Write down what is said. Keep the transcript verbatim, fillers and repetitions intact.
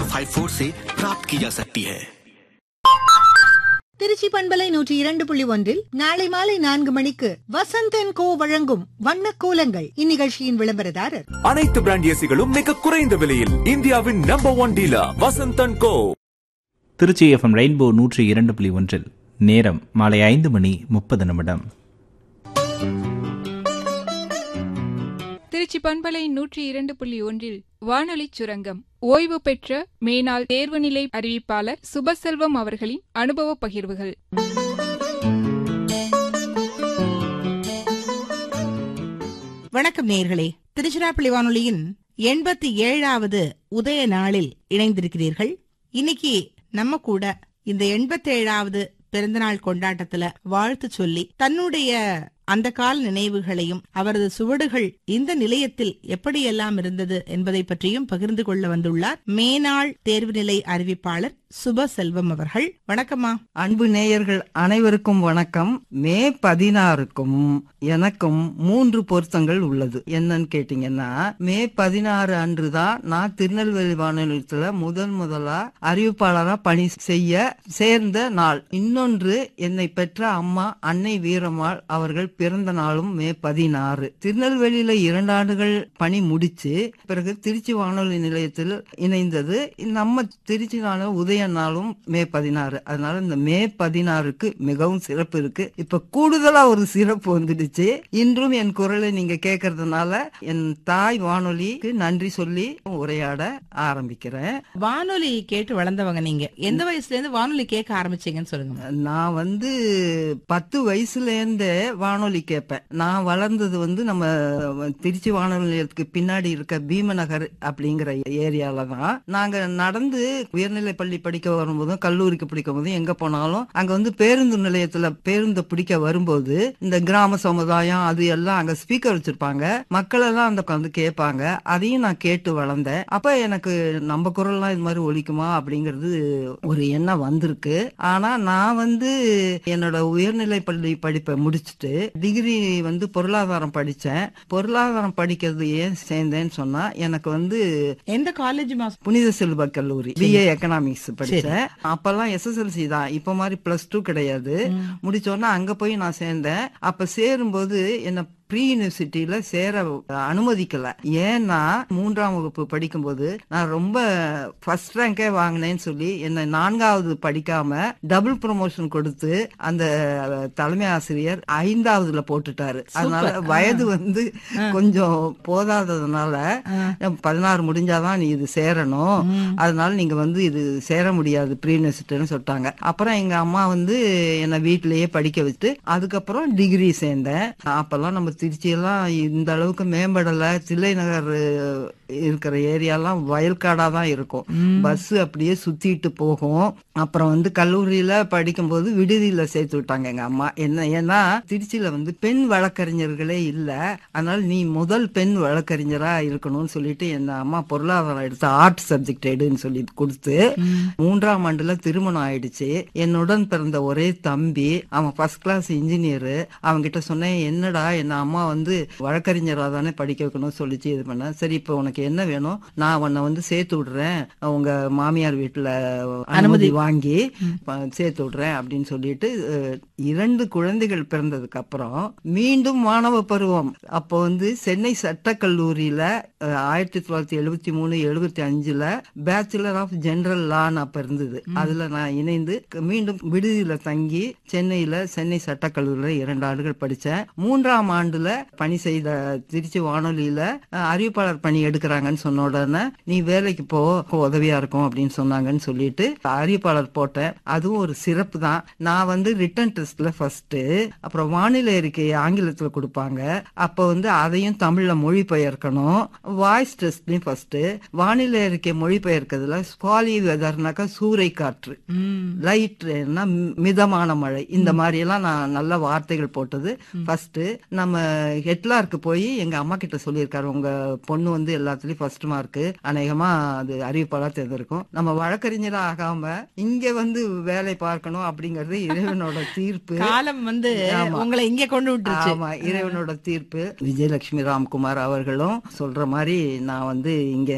Five four से प्राप्त की जा सकती है। திருச்சி பண்பலை நூற்றி இரண்டு புள்ளி ஒன்றில் நாளை மாலை நான்கு மணிக்கு வசந்தன் கோ வழங்கும் வண்ண கோலங்கள் இந்நிகழ்ச்சியின் விளம்பரதாரர். அனைத்து பிராண்ட் ஏசிகளும் மிக குறைந்த விலையில் இந்தியாவின் நம்பர் ஒன் டீலர் வசந்தன் கோ. திருச்சி எஃப்எம் ரெயின்போ நூற்றி இரண்டு புள்ளி ஒன்றில் நேரம் மாலை ஐந்து மணி முப்பது நிமிடம். திருச்சி பண்பலை நூற்றி இரண்டு புள்ளி ஒன்றில் வானொலி சுரங்கம் ஓய்வு பெற்ற மேனாள் தேர்வுநிலை அறிவிப்பாளர் சுபசெல்வம் அவர்களின் அனுபவ பகிர்வுகள். வணக்கம் நேயர்களே, திருச்சிராப்பள்ளி வானொலியின் எண்பத்தி ஏழாவது உதய நாளில் இணைந்திருக்கிறீர்கள். இன்னைக்கு நம்ம கூட இந்த எண்பத்தி ஏழாவது பிறந்தநாள் கொண்டாட்டத்துல வாழ்த்து சொல்லி தன்னுடைய அந்த கால நினைவுகளையும் அவரது சுவடுகள் இந்த நிலையத்தில் எப்படியெல்லாம் இருந்தது என்பதை பற்றியும் பகிர்ந்து கொள்ள வந்துள்ளார் மேனாள் தேர்வு நிலை அறிவிப்பாளர் சுபசெல்வம் அவர்கள். வணக்கம்மா. அன்பு நேயர்கள் அனைவருக்கும் வணக்கம். மே பதினாறுக்கும் எனக்கும் மூன்று பொருத்தங்கள் உள்ளது. என்னன்னு கேட்டீங்கன்னா, மே பதினாறு அன்றுதான் நான் திருநெல்வேலி வானொலியத்துல முதன் முதலா அறிவிப்பாளரா பணி செய்ய சேர்ந்த நாள். இன்னொன்று, என்னை பெற்ற அம்மா அன்னை வீரம்மாள் அவர்கள் பிறந்த நாளும் மே பதினாறு. திருநெல்வேலியில இரண்டு ஆண்டுகள் பணி முடிச்சு பிறகு திருச்சி வானொலி நிலையத்தில் இணைந்தது. நம்ம திருச்சி நாளும் உதய நாளும் மே பதினாறு. அதனால இந்த மே பதினாறுக்கு மிகவும் சிறப்பு இருக்கு. இப்ப கூடுதலா ஒரு சிறப்பு வந்துடுச்சு. இன்றும் என் குரலை நீங்க கேட்கறதுனால என் தாய் வானொலிக்கு நன்றி சொல்லி உரையாட ஆரம்பிக்கிறேன். வானொலி கேட்டு வளர்ந்தவங்க நீங்க. எந்த வயசுல இருந்து வானொலி கேட்க ஆரம்பிச்சீங்கன்னு சொல்லுங்க. நான் வந்து பத்து வயசுல இருந்தே வானொலி கேட்பேன். நான் வளர்ந்தது வந்து நம்ம திருச்சி வானொலி நிலையத்துக்கு பின்னாடி இருக்க பீமநகர் அப்படிங்கிற ஏரியால தான். நாங்க நடந்து உயர்நிலை பள்ளி படிக்க வரும்போதும் கல்லூரிக்கு பிடிக்கும் போதும் எங்க போனாலும் அங்க வந்து பேருந்து நிலையத்துல பேருந்து பிடிக்க வரும்போது இந்த கிராம சமுதாயம் அது எல்லாம் அங்க ஸ்பீக்கர் வச்சிருப்பாங்க. மக்கள் எல்லாம் அந்த உட்காந்து கேட்பாங்க. அதையும் நான் கேட்டு வளர்ந்தேன். அப்ப எனக்கு நம்ம குரல்லாம் இது மாதிரி ஒலிக்குமா அப்படிங்கிறது ஒரு எண்ணம் வந்திருக்கு. ஆனா நான் வந்து என்னோட உயர்நிலை பள்ளி படிப்பை முடிச்சுட்டு டிகிரி வந்து பொருளாதாரம் படிச்சேன். பொருளாதாரம் படிக்கிறது ஏன் சேர்ந்தேன்னு சொன்னா, எனக்கு வந்து எந்த காலேஜ்? புனித செல்வ கல்லூரி பிஏ எக்கனாமிக்ஸ் படிச்சேன். அப்பெல்லாம் எஸ்எஸ்எல்சி தான், இப்ப மாதிரி பிளஸ் டூ கிடையாது. முடிச்சோன்னா அங்க போய் நான் சேர்ந்தேன். அப்ப சேரும்போது என்ன ப்ரீ யூனிவர்சிட்டியில சேர அனுமதிக்கல. ஏன்னா மூன்றாம் வகுப்பு படிக்கும்போது நான் ரொம்ப ஃபர்ஸ்ட் ரேங்கே வாங்கினேன்னு சொல்லி என்ன நான்காவது படிக்காம டபுள் ப்ரமோஷன் கொடுத்து அந்த தலைமை ஆசிரியர் ஐந்தாவதுல போட்டுட்டாரு. அதனால வயது வந்து கொஞ்சம் போதாததுனால பதினாறு முடிஞ்சாதான் நீ இது சேரணும், அதனால நீங்க வந்து இது சேர முடியாது ப்ரீ யூனிவர்சிட்டின்னு சொல்லிட்டாங்க. அப்புறம் எங்க அம்மா வந்து என்ன வீட்டிலேயே படிக்க வச்சுட்டு அதுக்கப்புறம் டிகிரி சேர்ந்தேன். அப்பெல்லாம் நம்ம திருச்சியெல்லாம் இந்த அளவுக்கு மேம்படல. தில்லை நகர் இருக்கிற ஏரியாலாம் வயல்காடா தான் இருக்கும். பஸ் அப்படியே சுத்திட்டு போகும். அப்புறம் வந்து கல்லூரியில படிக்கும் போது விடுதியில சேர்த்து விட்டாங்க எங்க அம்மா. என்ன ஏன்னா திருச்சியில வந்து பெண் வழக்கறிஞர்களே இல்ல, அதனால நீ முதல் பெண் வழக்கறிஞரா இருக்கணும்னு சொல்லிட்டு என் அம்மா பொருளாதாரம் எடுத்து ஆர்ட் சப்ஜெக்ட் எடுன்னு சொல்லி கொடுத்து மூன்றாம் ஆண்டுல திருமணம் ஆயிடுச்சு. என்னுடன் பிறந்த ஒரே தம்பி, அவன் ஃபர்ஸ்ட் கிளாஸ் இன்ஜினியர். அவன்கிட்ட சொன்னேன், என்னடா என்ன அம்மா வந்து வழக்கறிஞரா தானே படிக்க வைக்கணும்னு சொல்லிச்சு. இது பண்ண சரி, இப்ப உனக்கு என்ன வேணும், நான் உன்னை வந்து சேர்த்து விடுறேன், உங்க மாமியார் வீட்டுல அனுமதி வாங்கி சேர்த்து விடுறேன் அப்படின்னு சொல்லிட்டு இரண்டு குழந்தைகள் பிறந்ததுக்கு அப்புறம் மீண்டும் மாணவ பருவம். அப்போ வந்து சென்னை சட்டக்கல்லூரியில ஆயிரத்தி தொள்ளாயிரத்தி எழுபத்தி மூணு எழுபத்தி அஞ்சுல பேச்சுலர் ஆஃப் ஜெனரல் லான்னு அப்ப இருந்தது. அதுல நான் இணைந்து மீண்டும் விடுதியில தங்கி சென்னையில சென்னை சட்டக்கல்லூரியில இரண்டு ஆண்டுகள் படிச்சேன். மூன்றாம் ஆண்டுல பணி செய்த திருச்சி வானொலியில அறிவிப்பாளர் பணி எடுக்கிறாங்கன்னு சொன்ன உடனே நீ வேலைக்கு போ, உதவியா இருக்கும் அப்படின்னு சொன்னாங்கன்னு சொல்லிட்டு அறிவிப்பாளர் போட்டேன். அதுவும் ஒரு சிறப்பு தான். நான் வந்து ரிட்டன் டெஸ்ட்ல ஃபர்ஸ்ட், அப்புறம் வானிலை அறிக்கை ஆங்கிலத்துல கொடுப்பாங்க. அப்ப வந்து அதையும் தமிழ்ல மொழிபெயர்க்கணும். Voice டெஸ்ட்லயும் first. வானிலை அறிக்கை மொழிபெயர்க்கிறதுல ஸ்குவாலி வெதர்னாக்கா சூறை காற்று, லைட்னா மிதமான மழை, இந்த மாதிரி எல்லாம் நான் நல்ல வார்த்தைகள் போட்டது ஃபர்ஸ்ட். நம்ம ஹெட்லாருக்கு போய் எங்க அம்மா கிட்ட சொல்லியிருக்காரு, உங்க பொண்ணு வந்து எல்லாத்துலயும் ஃபர்ஸ்ட் மார்க், அநேகமா அது அறிவிப்பாளா தெரிஞ்சிருக்கும், நம்ம வழக்கறிஞரா ஆகாம இங்க வந்து வேலை பார்க்கணும் அப்படிங்கறது இறைவனோட தீர்ப்பு. காலம் வந்து உங்களை இங்க கொண்டு விட்டுருச்சு. ஆமா, இறைவனோட தீர்ப்பு. விஜயலட்சுமி ராம்குமார் அவர்களும் சொல்ற மாதிரி நான் வந்து இங்க